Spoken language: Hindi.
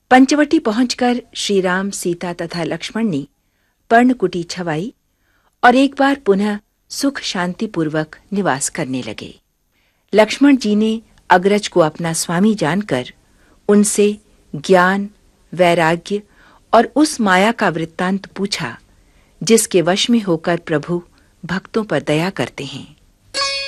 पंचवटी पहुंचकर श्री राम, सीता तथा लक्ष्मण ने पर्णकुटी छवाई और एक बार पुनः सुख शांति पूर्वक निवास करने लगे। लक्ष्मण जी ने अग्रज को अपना स्वामी जानकर उनसे ज्ञान, वैराग्य और उस माया का वृत्तांत पूछा जिसके वश में होकर प्रभु भक्तों पर दया करते हैं।